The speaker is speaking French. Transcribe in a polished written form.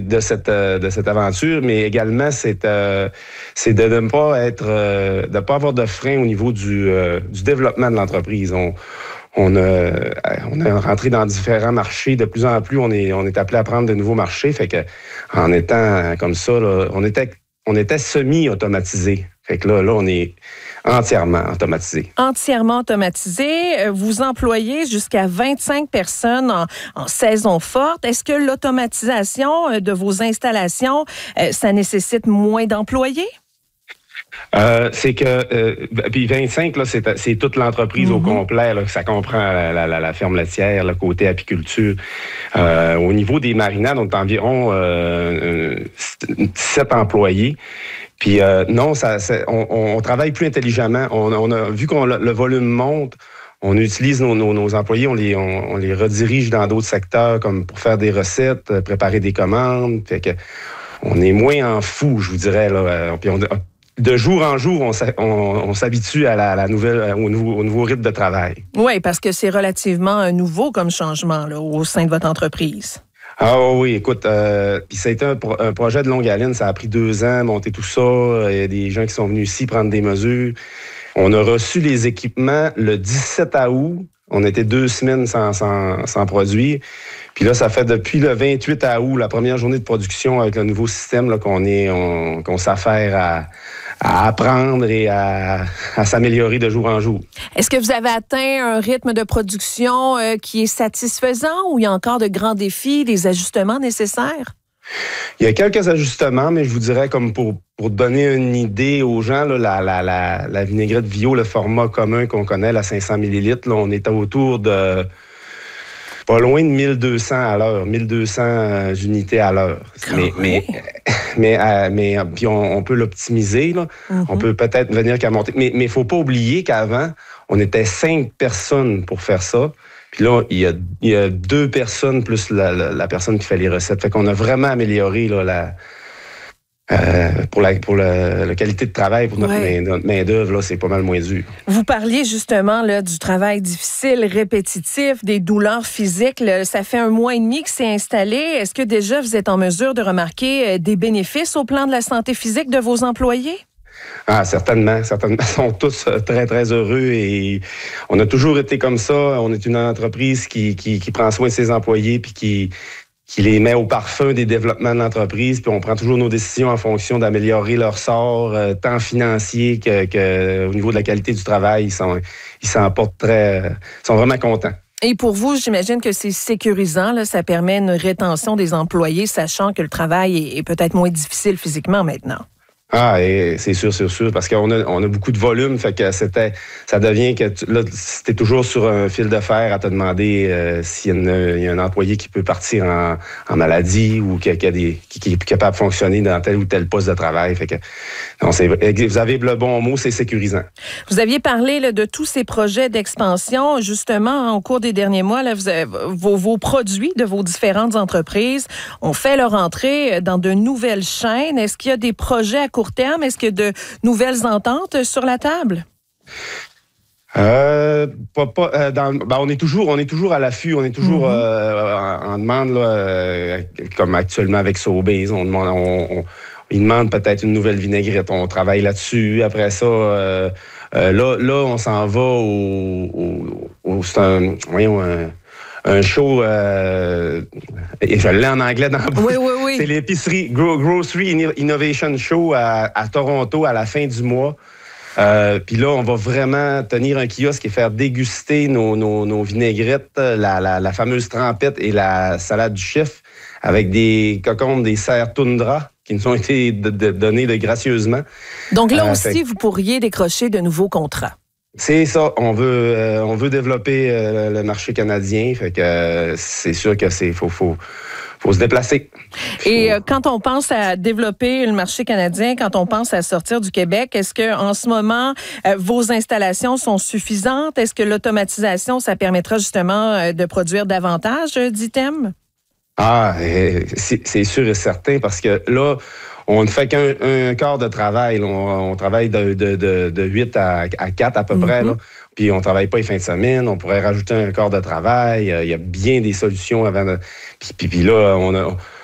de cette aventure, mais également c'est de ne pas de pas avoir de frein au niveau du développement de l'entreprise. On est rentré dans différents marchés. De plus en plus, on est appelé à prendre de nouveaux marchés. Fait que en étant comme ça, là, on était semi-automatisé. Fait que là, on est entièrement automatisé. Entièrement automatisé. Vous employez jusqu'à 25 personnes en saison forte. Est-ce que l'automatisation de vos installations, ça nécessite moins d'employés? C'est que puis 25 là, c'est toute l'entreprise au complet là, ça comprend la ferme laitière, le côté apiculture. Au niveau des marinades, on est environ 7 employés. Puis non, on travaille plus intelligemment. On a vu le volume monte. On utilise nos employés, on les redirige dans d'autres secteurs comme pour faire des recettes, préparer des commandes. Fait que on est moins en fou, je vous dirais là. Puis de jour en jour, on s'habitue à la nouvelle, au nouveau rythme de travail. Oui, parce que c'est relativement nouveau comme changement là, au sein de votre entreprise. Ah oui, écoute, puis ça a été un projet de longue haleine. Ça a pris 2 ans, monter tout ça. Il y a des gens qui sont venus ici prendre des mesures. On a reçu les équipements le 17 août. On était 2 semaines sans produire. Puis là, ça fait depuis le 28 août, la première journée de production avec le nouveau système là, qu'on s'affaire à apprendre et à s'améliorer de jour en jour. Est-ce que vous avez atteint un rythme de production qui est satisfaisant ou il y a encore de grands défis, des ajustements nécessaires? Il y a quelques ajustements, mais je vous dirais, comme pour donner une idée aux gens, là, la vinaigrette Vio, le format commun qu'on connaît, la 500 ml, là, on est autour de pas loin de 1200 à l'heure, 1200 unités à l'heure. Mais puis on peut l'optimiser, là. On peut peut-être venir qu'à monter. Mais il faut pas oublier qu'avant, on était 5 personnes pour faire ça. Puis là, il y a 2 personnes plus la personne qui fait les recettes. Fait qu'on a vraiment amélioré là, pour la qualité de travail, pour notre main-d'œuvre, là, c'est pas mal moins dur. Vous parliez justement là, du travail difficile, répétitif, des douleurs physiques. Là, ça fait 1 mois et demi que c'est installé. Est-ce que déjà vous êtes en mesure de remarquer des bénéfices au plan de la santé physique de vos employés? Ah, certainement. Ils sont tous très, très heureux et on a toujours été comme ça. On est une entreprise qui prend soin de ses employés puis qui les met au parfum des développements de l'entreprise, puis on prend toujours nos décisions en fonction d'améliorer leur sort, tant financier que au niveau de la qualité du travail. Ils s'en portent ils sont vraiment contents. Et pour vous, j'imagine que c'est sécurisant, là, ça permet une rétention des employés, sachant que le travail est peut-être moins difficile physiquement maintenant. Ah, et c'est sûr, parce qu'on a beaucoup de volume, fait que ça devient que là, t'es toujours sur un fil de fer à te demander s'il y a un employé qui peut partir en maladie ou qui est capable de fonctionner dans tel ou tel poste de travail. Fait que non, vous avez le bon mot, c'est sécurisant. Vous aviez parlé là, de tous ces projets d'expansion, justement, au cours des derniers mois, là, vos produits de vos différentes entreprises ont fait leur entrée dans de nouvelles chaînes. Est-ce qu'il y a des projets à court terme? Est-ce qu'il y a de nouvelles ententes sur la table? On est toujours à l'affût, on est toujours en demande, là, comme actuellement avec Sobeys. Ils demandent peut-être une nouvelle vinaigrette. On travaille là-dessus. Après ça, là, on s'en va un show, et je l'ai en anglais dans la bouche. Oui. C'est l'épicerie Grocery Innovation Show à Toronto à la fin du mois. Puis là, on va vraiment tenir un kiosque et faire déguster nos vinaigrettes, la fameuse trempette et la salade du chef avec des cocombes, des serres toundra qui nous ont été donnés gracieusement. Donc là aussi, vous pourriez décrocher de nouveaux contrats. C'est ça. On veut développer le marché canadien. Fait que c'est sûr que faut se déplacer. Et quand on pense à développer le marché canadien, quand on pense à sortir du Québec, est-ce que en ce moment vos installations sont suffisantes? Est-ce que l'automatisation, ça permettra justement de produire davantage d'items? Ah, c'est sûr et certain parce que là, on ne fait qu'un quart de travail. On travaille de 8 à 4 à peu près. Là. Puis on ne travaille pas les fins de semaine. On pourrait rajouter un quart de travail. Il y a bien des solutions avant de... Puis là,